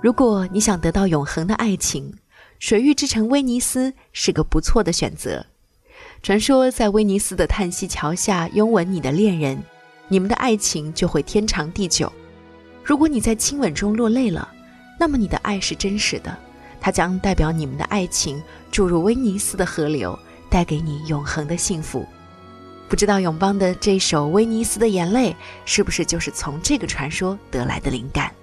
如果你想得到永恒的爱情，水域之城威尼斯是个不错的选择。传说在威尼斯的叹息桥下拥吻你的恋人，你们的爱情就会天长地久。如果你在亲吻中落泪了，那么你的爱是真实的，它将代表你们的爱情注入威尼斯的河流，带给你永恒的幸福。不知道永邦的这首《威尼斯的眼泪》是不是就是从这个传说得来的灵感？